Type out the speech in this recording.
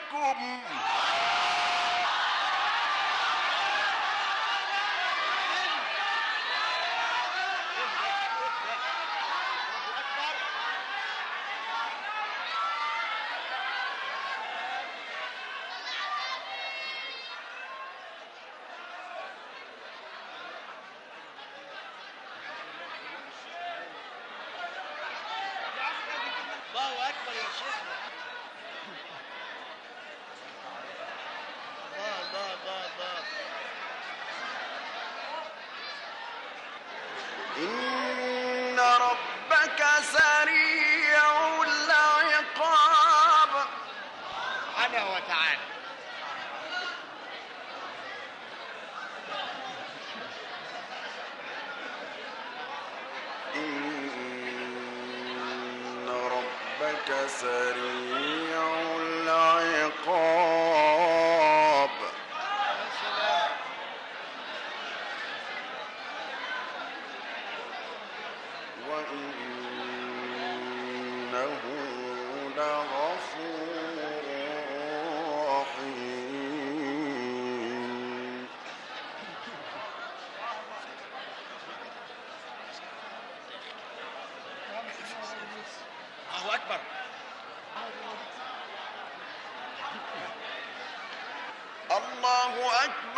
عليكم. الله اكبر يا شيخنا. الله الله الله الله. إن ربك سريع العقاب سبحانه وتعالى. إن ربك سريع العقاب يا سلام. وإنه لغفور رحيم. الله اكبر. الله أكبر.